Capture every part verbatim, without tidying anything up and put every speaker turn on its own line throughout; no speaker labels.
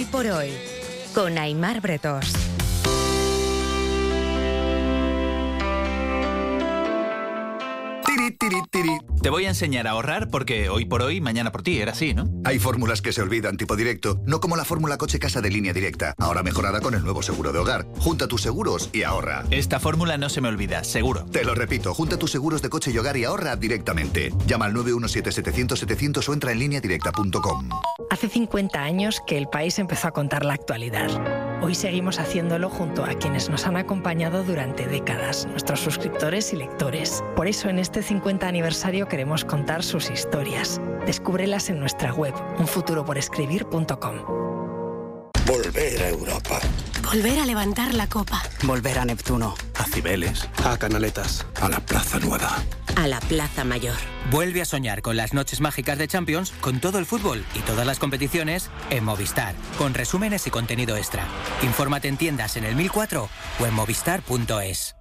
Hoy por hoy, con Aimar Bretos.
Tiri, tiri, tiri.
Te voy a enseñar a ahorrar porque hoy por hoy, mañana por ti, era así, ¿no?
Hay fórmulas que se olvidan, tipo directo, no como la fórmula coche-casa de Línea Directa, ahora mejorada con el nuevo seguro de hogar. Junta tus seguros y ahorra.
Esta fórmula no se me olvida, seguro.
Te lo repito, junta tus seguros de coche y hogar y ahorra directamente. Llama al nueve uno siete, setecientos, setecientos o entra en línea directa punto com.
Hace cincuenta años que el país empezó a contar la actualidad. Hoy seguimos haciéndolo junto a quienes nos han acompañado durante décadas, nuestros suscriptores y lectores. Por eso en este cincuenta aniversario queremos contar sus historias. Descúbrelas en nuestra web, un futuro por escribir punto com.
Volver a Europa.
Volver a levantar la copa.
Volver a Neptuno.
A Cibeles. A Canaletas. A la Plaza Nueva.
A la Plaza Mayor.
Vuelve a soñar con las noches mágicas de Champions, con todo el fútbol y todas las competiciones en Movistar, con resúmenes y contenido extra. Infórmate en tiendas en el mil cuatro o en movistar punto es.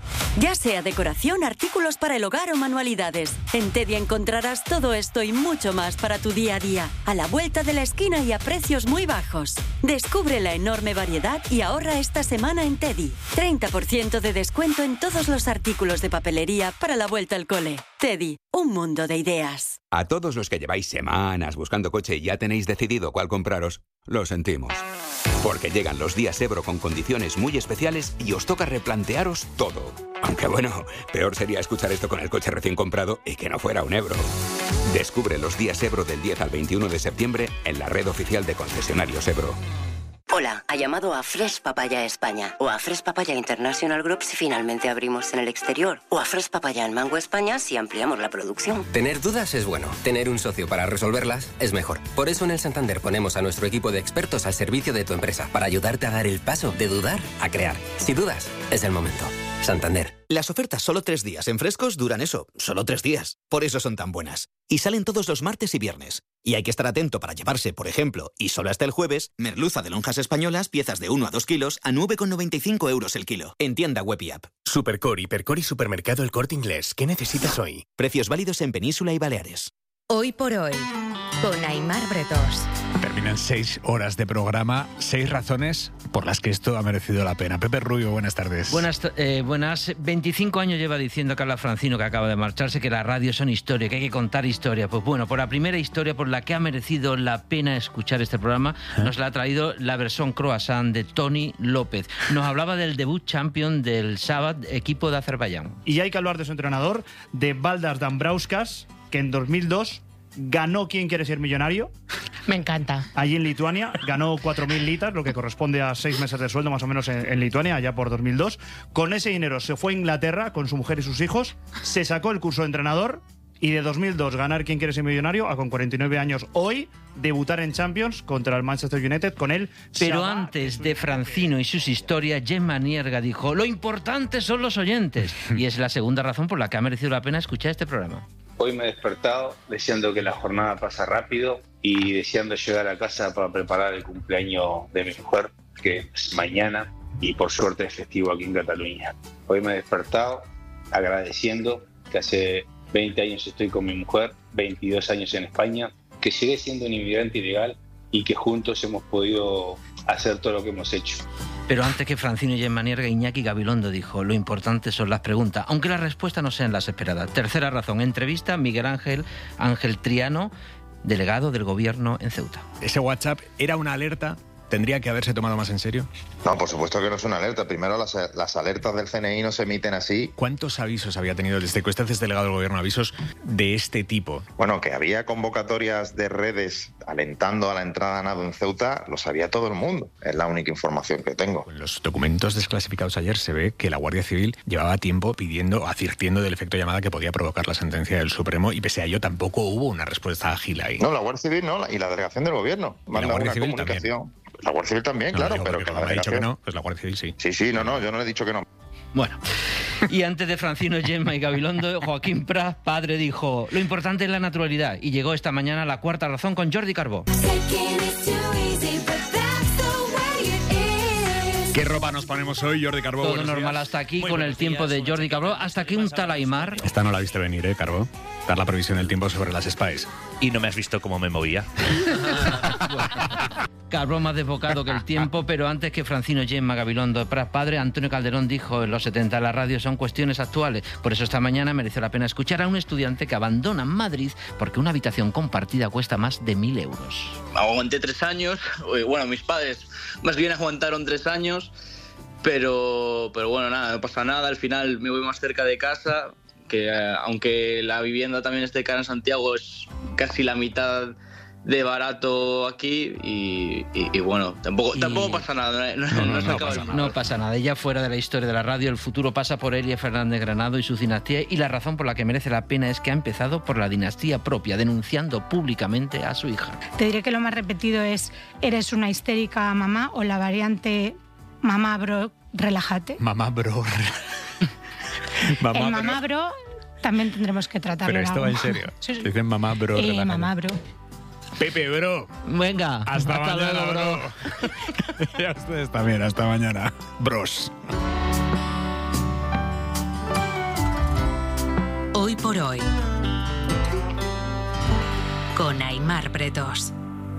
Ya sea decoración, artículos para el hogar o manualidades, en Teddy encontrarás todo esto y mucho más para tu día a día, a la vuelta de la esquina y a precios muy bajos. Descubre la enorme variedad y ahorra esta semana en Teddy. treinta por ciento de descuento en todos los artículos de papelería para la vuelta al cole. Teddy, un mundo de ideas.
A todos los que lleváis semanas buscando coche y ya tenéis decidido cuál compraros, lo sentimos. Porque llegan los días Ebro con condiciones muy especiales y os toca replantearos todo. Aunque bueno, peor sería escuchar esto con el coche recién comprado y que no fuera un Ebro. Descubre los días Ebro del diez al veintiuno de septiembre en la red oficial de concesionarios Ebro.
Hola, ha llamado a Fresh Papaya España o a Fresh Papaya International Group si finalmente abrimos en el exterior o a Fresh Papaya en Mango España si ampliamos la producción.
Tener dudas es bueno, tener un socio para resolverlas es mejor. Por eso en el Santander ponemos a nuestro equipo de expertos al servicio de tu empresa para ayudarte a dar el paso de dudar a crear. Si dudas, es el momento. Santander.
Las ofertas solo tres días en Frescos duran eso, solo tres días. Por eso son tan buenas. Y salen todos los martes y viernes. Y hay que estar atento para llevarse, por ejemplo, y solo hasta el jueves, merluza de lonjas españolas, piezas de uno a dos kilos, a nueve con noventa y cinco euros el kilo. En tienda web y app.
Supercor, Hipercor y Supermercado El Corte Inglés. ¿Qué necesitas hoy?
Precios válidos en Península y Baleares.
Hoy por hoy, con Aimar Bretos.
Terminan seis horas de programa, seis razones por las que esto ha merecido la pena. Pepe Rubio, buenas tardes.
Buenas, eh, buenas. veinticinco años lleva diciendo Carla Francino, que acaba de marcharse, que la radio son historia, que hay que contar historia. Pues bueno, por la primera historia por la que ha merecido la pena escuchar este programa, ¿Eh? nos la ha traído la versión croissant de Toni López. Nos hablaba del debut champion del sábado, equipo de Azerbaiyán.
Y hay que hablar de su entrenador, de Valdas Dambrauskas, que en dos mil dos ganó ¿Quién quiere ser millonario?
Me encanta.
Allí en Lituania, ganó cuatro mil litas, lo que corresponde a seis meses de sueldo más o menos en, en Lituania, allá por dos mil dos. Con ese dinero se fue a Inglaterra con su mujer y sus hijos, se sacó el curso de entrenador y de dos mil dos ganar ¿Quién quiere ser millonario? A con cuarenta y nueve años hoy debutar en Champions contra el Manchester United con él.
Pero antes de Francino y sus historias, Gemma Nierga dijo: lo importante son los oyentes. Y es la segunda razón por la que ha merecido la pena escuchar este programa.
Hoy me he despertado deseando que la jornada pase rápido y deseando llegar a casa para preparar el cumpleaños de mi mujer, que es mañana, y por suerte es festivo aquí en Cataluña. Hoy me he despertado agradeciendo que hace veinte años estoy con mi mujer, veintidós años en España, que llegué siendo un inmigrante ilegal y que juntos hemos podido hacer todo lo que hemos hecho.
Pero antes que Francino y Gemma Nierga, Iñaki Gabilondo dijo: lo importante son las preguntas, aunque las respuestas no sean las esperadas. Tercera razón, entrevista a Miguel Ángel Ángel Triano, delegado del gobierno en Ceuta.
¿Ese WhatsApp era una alerta? ¿Tendría que haberse tomado más en serio?
No, por supuesto que no es una alerta. Primero, las, las alertas del C N I no se emiten así.
¿Cuántos avisos había tenido desde que usted es delegado del gobierno, avisos de este tipo?
Bueno, que había convocatorias de redes alentando a la entrada a nado en Ceuta, lo sabía todo el mundo. Es la única información que tengo.
En los documentos desclasificados ayer se ve que la Guardia Civil llevaba tiempo pidiendo, advirtiendo del efecto llamada que podía provocar la sentencia del Supremo, y pese a ello tampoco hubo una respuesta ágil ahí.
No, la Guardia Civil no, y la delegación del gobierno.
Manda la Guardia
una
Civil
comunicación.
También.
La Guardia Civil también, no, claro,
digo,
pero que la
me ha dicho
delegación...
que no, pues la Guardia Civil sí.
Sí, sí, no, no, yo no le he dicho que no.
Bueno, y antes de Francino, Gemma y Gabilondo, Joaquín Prat, padre, dijo: lo importante es la naturalidad. Y llegó esta mañana la cuarta razón con Jordi Carbó.
¿Qué ropa nos ponemos hoy, Jordi Carbó?
Todo normal hasta aquí, con el tiempo de Jordi Carbó. Hasta aquí un tal Aimar.
Esta no la viste venir, ¿eh, Carbó? Dar la previsión del tiempo sobre las Spies.
Y no me has visto cómo me movía.
Carbó más desbocado que el tiempo, pero antes que Francino Gemma Gabilondo Prat padre, Antonio Calderón dijo en los setenta: la radio son cuestiones actuales. Por eso esta mañana merece la pena escuchar a un estudiante que abandona Madrid porque una habitación compartida cuesta más de mil euros.
Aguanté tres años, bueno, mis padres más bien aguantaron tres años, pero, pero bueno, nada, no pasa nada, al final me voy más cerca de casa, que eh, aunque la vivienda también esté cara en Santiago, es casi la mitad de barato aquí y, y, y bueno, tampoco, y... tampoco pasa nada. No, no, no, no,
no, pasa nada. no pasa nada. Ya fuera de la historia de la radio, el futuro pasa por Elia Fernández Granado y su dinastía, y la razón por la que merece la pena es que ha empezado por la dinastía propia, denunciando públicamente a su hija.
Te diré que lo más repetido es: eres una histérica mamá, o la variante mamá bro, relájate.
Mamá bro. mamá
el mamá bro. bro también tendremos que tratarlo.
Pero esto va en serio.
Sí, sí.
Dicen mamá bro,
eh,
relájate.
Mamá bro.
Pepe, bro.
Venga.
Hasta, hasta mañana, luego, bro. bro. Y a ustedes también, hasta mañana. Bros.
Hoy por hoy. Con Aimar Bretos.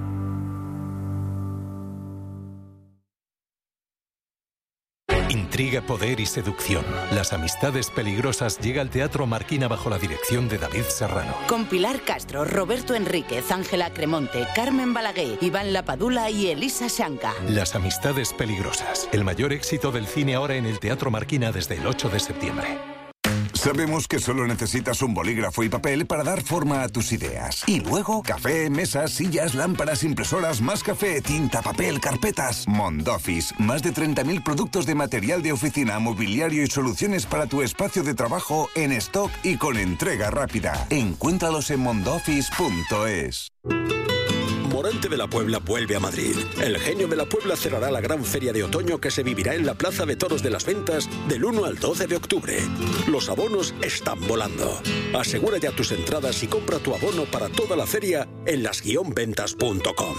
Intriga, poder y seducción. Las amistades peligrosas llega al Teatro Marquina bajo la dirección de David Serrano.
Con Pilar Castro, Roberto Enríquez, Ángela Cremonte, Carmen Balaguer, Iván Lapadula y Elisa Shanka.
Las amistades peligrosas. El mayor éxito del cine ahora en el Teatro Marquina desde el ocho de septiembre.
Sabemos que solo necesitas un bolígrafo y papel para dar forma a tus ideas. Y luego, café, mesas, sillas, lámparas, impresoras, más café, tinta, papel, carpetas. Mondoffice. Más de treinta mil productos de material de oficina, mobiliario y soluciones para tu espacio de trabajo en stock y con entrega rápida. Encuéntralos en mondoffice punto es.
Morante de la Puebla vuelve a Madrid. El Genio de la Puebla cerrará la gran feria de otoño que se vivirá en la Plaza de Toros de las Ventas del uno al doce de octubre. Los abonos están volando. Asegura ya tus entradas y compra tu abono para toda la feria en las guion ventas punto com.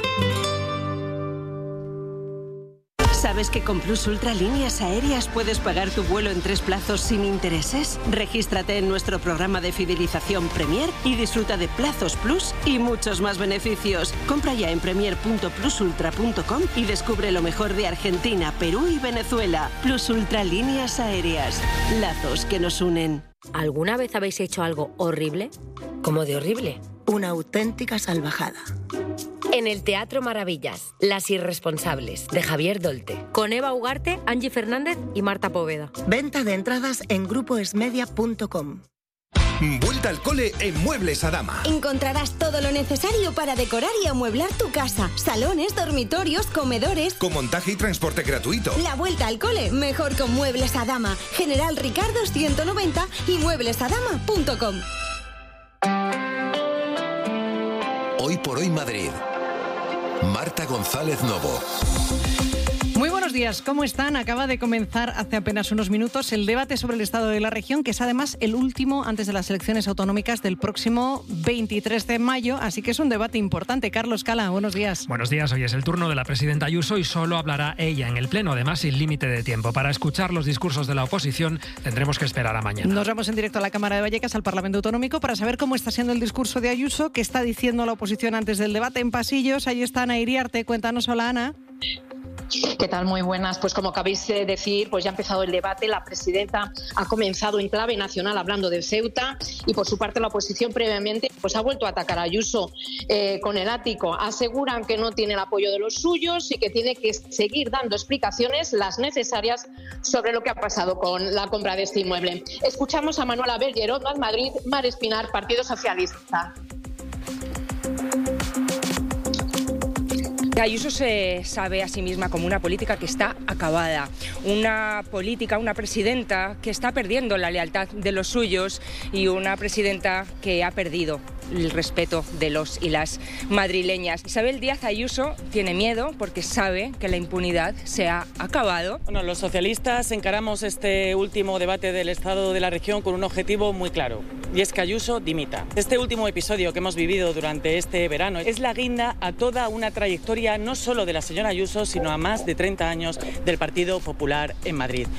¿Sabes que con Plus Ultra Líneas Aéreas puedes pagar tu vuelo en tres plazos sin intereses? Regístrate en nuestro programa de fidelización Premier y disfruta de plazos Plus y muchos más beneficios. Compra ya en premier punto plus ultra punto com y descubre lo mejor de Argentina, Perú y Venezuela. Plus Ultra Líneas Aéreas. Lazos que nos unen.
¿Alguna vez habéis hecho algo horrible?
¿Cómo de horrible? Una auténtica salvajada.
En el Teatro Maravillas, Las Irresponsables, de Javier Dolte, con Eva Ugarte, Angie Fernández y Marta Poveda.
Venta de entradas en grupo esmedia punto com.
Vuelta al cole en Muebles Adama.
Encontrarás todo lo necesario para decorar y amueblar tu casa. Salones, dormitorios, comedores.
Con montaje y transporte gratuito.
La vuelta al cole, mejor con Muebles Adama. General Ricardo ciento noventa y muebles adama punto com.
Hoy por hoy Madrid. Marta González Novo.
Muy buenos días, ¿cómo están? Acaba de comenzar hace apenas unos minutos el debate sobre el estado de la región, que es además el último antes de las elecciones autonómicas del próximo veintitrés de mayo, así que es un debate importante. Carlos Cala, buenos días.
Buenos días, hoy es el turno de la presidenta Ayuso y solo hablará ella en el Pleno, además sin límite de tiempo. Para escuchar los discursos de la oposición tendremos que esperar a mañana.
Nos vamos en directo a la Cámara de Vallecas, al Parlamento Autonómico, para saber cómo está siendo el discurso de Ayuso, qué está diciendo la oposición antes del debate en pasillos. Ahí está Ana Iriarte, cuéntanos. Hola, Ana.
¿Qué tal? Muy buenas. Pues como acabáis de decir, pues ya ha empezado el debate. La presidenta ha comenzado en clave nacional hablando de Ceuta y por su parte la oposición previamente pues ha vuelto a atacar a Ayuso eh, con el ático. Aseguran que no tiene el apoyo de los suyos y que tiene que seguir dando explicaciones, las necesarias, sobre lo que ha pasado con la compra de este inmueble. Escuchamos a Manuela Bergerot, Más Madrid, Mar Espinar, Partido Socialista.
Ayuso se sabe a sí misma como una política que está acabada, una política, una presidenta que está perdiendo la lealtad de los suyos y una presidenta que ha perdido el respeto de los y las madrileñas. Isabel Díaz Ayuso tiene miedo porque sabe que la impunidad se ha acabado.
Bueno, los socialistas encaramos este último debate del Estado de la región con un objetivo muy claro, y es que Ayuso dimita. Este último episodio que hemos vivido durante este verano es la guinda a toda una trayectoria no solo de la señora Ayuso, sino a más de treinta años del Partido Popular en Madrid.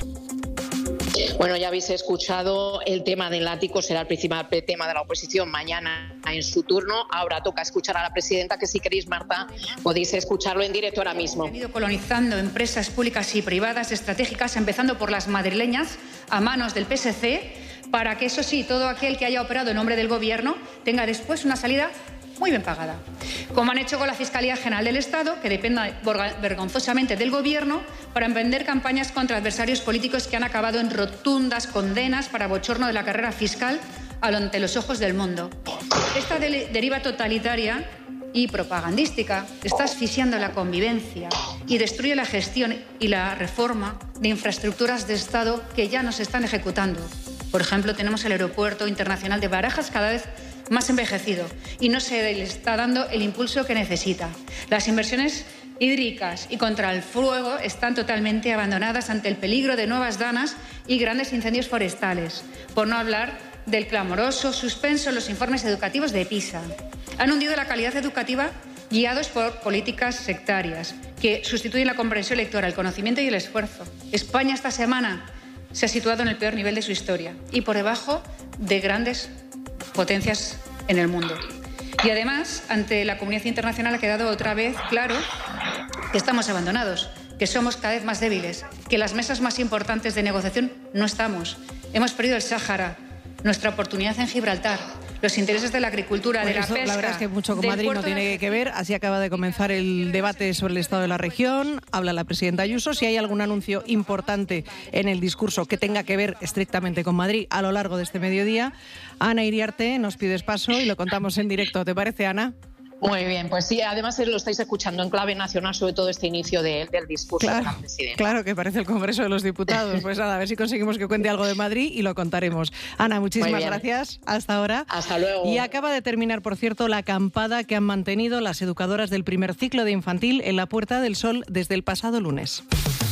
Bueno, ya habéis escuchado, el tema del ático será el principal tema de la oposición mañana en su turno. Ahora toca escuchar a la presidenta, que si queréis, Marta, podéis escucharlo en directo ahora mismo.
Han ido colonizando empresas públicas y privadas estratégicas, empezando por las madrileñas, a manos del P S C, para que, eso sí, todo aquel que haya operado en nombre del Gobierno tenga después una salida muy bien pagada, como han hecho con la Fiscalía General del Estado, que depende vergonzosamente del Gobierno, para emprender campañas contra adversarios políticos que han acabado en rotundas condenas para bochorno de la carrera fiscal ante los ojos del mundo. Esta de deriva totalitaria y propagandística está asfixiando la convivencia y destruye la gestión y la reforma de infraestructuras de Estado que ya no se están ejecutando. Por ejemplo, tenemos el Aeropuerto Internacional de Barajas cada vez más envejecido y no se le está dando el impulso que necesita. Las inversiones hídricas y contra el fuego están totalmente abandonadas ante el peligro de nuevas danas y grandes incendios forestales, por no hablar del clamoroso suspenso en los informes educativos de PISA. Han hundido la calidad educativa guiados por políticas sectarias que sustituyen la comprensión lectora, el conocimiento y el esfuerzo. España esta semana se ha situado en el peor nivel de su historia y por debajo de grandes potencias en el mundo. Y además, ante la comunidad internacional ha quedado otra vez claro que estamos abandonados, que somos cada vez más débiles, que en las mesas más importantes de negociación no estamos. Hemos perdido el Sáhara, nuestra oportunidad en Gibraltar, los intereses de la agricultura,
Pues
de la
eso,
pesca.
la verdad es que mucho con
del
Madrid no
puerto de
tiene que ver. Así acaba de comenzar el debate sobre el estado de la región. Habla la presidenta Ayuso. Si hay algún anuncio importante en el discurso que tenga que ver estrictamente con Madrid a lo largo de este mediodía, Ana Iriarte, nos pides paso y lo contamos en directo. ¿Te parece, Ana?
Muy bien, pues sí, además lo estáis escuchando en clave nacional, sobre todo este inicio de, del discurso
Claro,
de la presidenta.
claro que parece el Congreso de los Diputados. Pues nada, a ver si conseguimos que cuente algo de Madrid y lo contaremos. Ana, muchísimas gracias. Hasta ahora.
Hasta luego.
Y acaba de terminar, por cierto, la acampada que han mantenido las educadoras del primer ciclo de infantil en la Puerta del Sol desde el pasado lunes.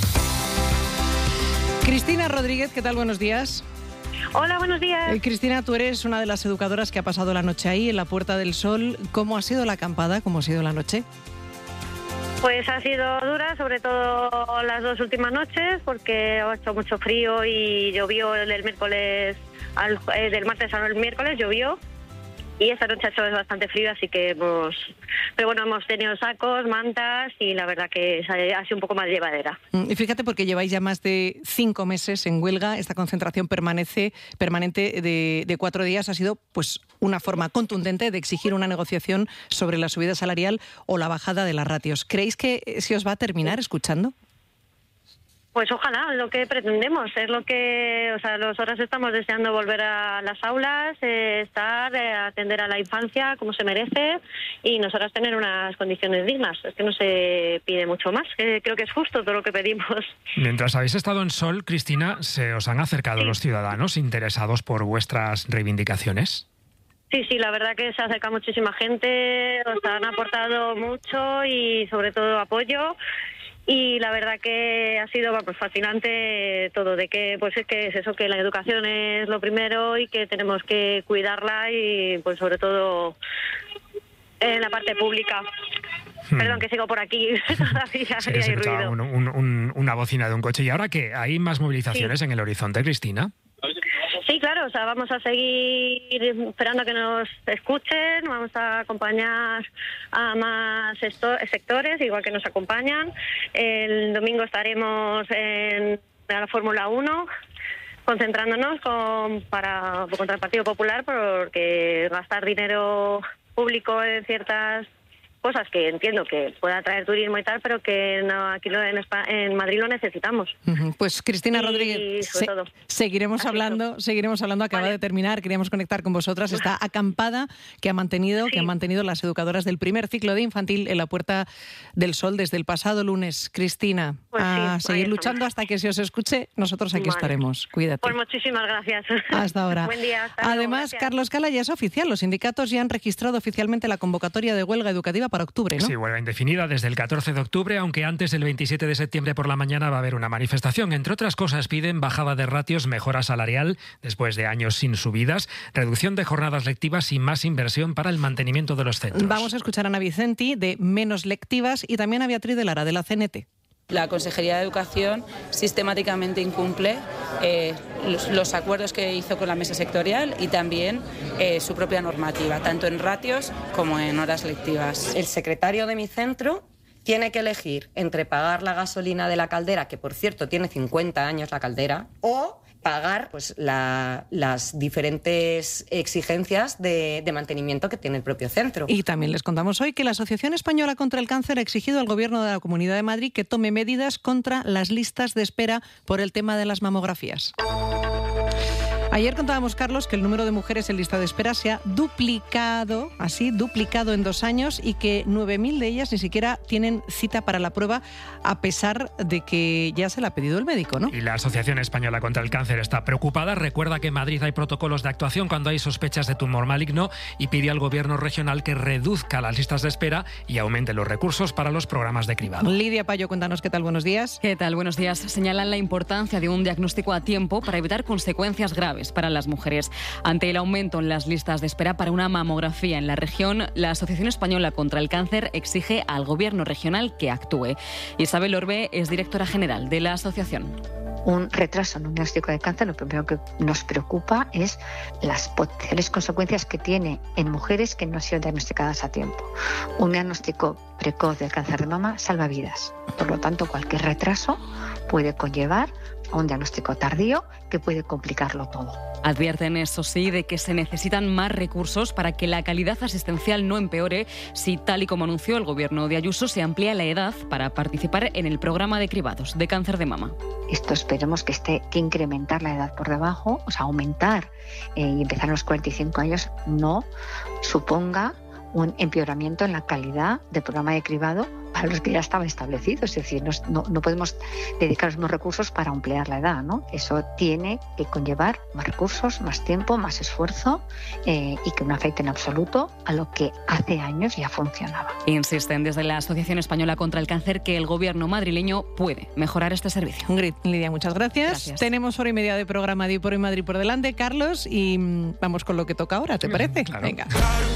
Cristina Rodríguez, ¿qué tal? Buenos días.
Hola, buenos días.
Eh, Cristina, tú eres una de las educadoras que ha pasado la noche ahí, en la Puerta del Sol. ¿Cómo ha sido la acampada? ¿Cómo ha sido la noche?
Pues ha sido dura, sobre todo las dos últimas noches, porque ha hecho mucho frío y llovió el miércoles, al, eh, del martes al miércoles llovió. Y esta noche ha hecho bastante frío, así que hemos... Pero bueno, hemos tenido sacos, mantas y la verdad que ha sido un poco más llevadera.
Y fíjate, porque lleváis ya más de cinco meses en huelga, esta concentración permanece permanente de, de cuatro días ha sido pues una forma contundente de exigir una negociación sobre la subida salarial o la bajada de las ratios. ¿Creéis que se os va a terminar escuchando?
Pues ojalá, lo que pretendemos, es lo que, o sea, nosotras estamos deseando volver a las aulas, eh, estar, eh, atender a la infancia como se merece y nosotras tener unas condiciones dignas. Es que no se pide mucho más, eh, creo que es justo todo lo que pedimos.
Mientras habéis estado en Sol, Cristina, ¿se os han acercado los ciudadanos interesados por vuestras reivindicaciones?
Sí, sí, la verdad que se acerca muchísima gente, os han aportado mucho y sobre todo apoyo. Y la verdad que ha sido pues, fascinante todo, de que pues es que es eso, que la educación es lo primero y que tenemos que cuidarla y pues sobre todo en la parte pública. Hmm. Perdón, que sigo por aquí todavía.
Sí, se escuchaba un, un, un, una bocina de un coche. ¿Y ahora qué? ¿Hay más movilizaciones sí. en el horizonte, Cristina?
Sí, claro, o sea, vamos a seguir esperando a que nos escuchen, vamos a acompañar a más sectores, igual que nos acompañan. El domingo estaremos en la Fórmula uno, concentrándonos con, para, contra el Partido Popular, porque gastar dinero público en ciertas cosas que entiendo que pueda traer turismo y tal, pero que no, aquí lo, en, España, en Madrid lo necesitamos.
Uh-huh. Pues Cristina
y,
Rodríguez,
sobre
se,
todo.
seguiremos
Así
hablando,
todo.
seguiremos hablando, acaba
Vale.
de terminar, queríamos conectar con vosotras, está acampada, que ha mantenido, sí. que han mantenido las educadoras del primer ciclo de infantil en la Puerta del Sol desde el pasado lunes. Cristina,
pues
a
sí,
seguir luchando hasta que se os escuche, nosotros aquí
vale.
estaremos. Cuídate.
Pues muchísimas gracias.
Hasta ahora.
Buen día. Hasta luego,
Además,
gracias.
Carlos Cala, ya es oficial, los sindicatos ya han registrado oficialmente la convocatoria de huelga educativa para octubre, ¿no?
Sí, huelga indefinida desde el catorce de octubre, aunque antes, el veintisiete de septiembre por la mañana, va a haber una manifestación. Entre otras cosas, piden bajada de ratios, mejora salarial después de años sin subidas, reducción de jornadas lectivas y más inversión para el mantenimiento de los centros.
Vamos a escuchar a Ana Vicenti de Menos Lectivas y también a Beatriz de Lara de la C N T.
La Consejería de Educación sistemáticamente incumple eh, los, los acuerdos que hizo con la mesa sectorial y también eh, su propia normativa, tanto en ratios como en horas lectivas.
El secretario de mi centro tiene que elegir entre pagar la gasolina de la caldera, que por cierto tiene cincuenta años la caldera, o pagar pues, la, las diferentes exigencias de, de mantenimiento que tiene el propio centro.
Y también les contamos hoy que la Asociación Española contra el Cáncer ha exigido al Gobierno de la Comunidad de Madrid que tome medidas contra las listas de espera por el tema de las mamografías. Ayer contábamos, Carlos, que el número de mujeres en lista de espera se ha duplicado, así, duplicado en dos años y que nueve mil de ellas ni siquiera tienen cita para la prueba a pesar de que ya se la ha pedido el médico, ¿no?
Y la Asociación Española contra el Cáncer está preocupada. Recuerda que en Madrid hay protocolos de actuación cuando hay sospechas de tumor maligno y pide al Gobierno regional que reduzca las listas de espera y aumente los recursos para los programas de cribado.
Lidia Payo, cuéntanos qué tal, buenos días.
¿Qué tal? Buenos días. Señalan la importancia de un diagnóstico a tiempo para evitar consecuencias graves para las mujeres. Ante el aumento en las listas de espera para una mamografía en la región, la Asociación Española contra el Cáncer exige al Gobierno regional que actúe. Isabel Orbe es directora general de la asociación.
Un retraso en un diagnóstico de cáncer, lo primero que nos preocupa es las potenciales consecuencias que tiene en mujeres que no han sido diagnosticadas a tiempo. Un diagnóstico precoz del cáncer de mama salva vidas. Por lo tanto, cualquier retraso puede conllevar a un diagnóstico tardío que puede complicarlo todo.
Advierten, eso sí, de que se necesitan más recursos para que la calidad asistencial no empeore si, tal y como anunció el Gobierno de Ayuso, se amplía la edad para participar en el programa de cribados de cáncer de mama.
Esto esperemos que esté que incrementar la edad por debajo, o sea, aumentar eh, y empezar a los cuarenta y cinco años no suponga un empeoramiento en la calidad del programa de cribado para los que ya estaban establecidos. Es decir, no, no, no podemos dedicar los mismos recursos para ampliar la edad, ¿no? Eso tiene que conllevar más recursos, más tiempo, más esfuerzo eh, y que no afecte en absoluto a lo que hace años ya funcionaba.
Insisten desde la Asociación Española contra el Cáncer que el Gobierno madrileño puede mejorar este servicio.
Lidia, muchas gracias.
Gracias.
Tenemos hora y media de programa de Hoy por Hoy Madrid por delante, Carlos, y vamos con lo que toca ahora, ¿te parece?
Claro.
Venga.